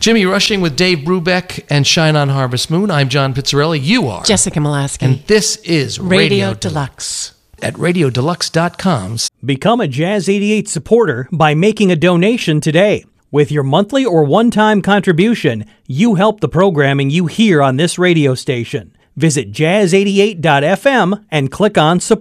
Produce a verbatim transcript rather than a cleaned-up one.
Jimmy Rushing with Dave Brubeck and Shine on Harvest Moon. I'm John Pizzarelli. You are Jessica Molaski. And this is Radio, Radio Deluxe. Deluxe. At radio deluxe dot com. Become a Jazz eighty-eight supporter by making a donation today. With your monthly or one-time contribution, you help the programming you hear on this radio station. Visit jazz eighty-eight dot f m and click on support.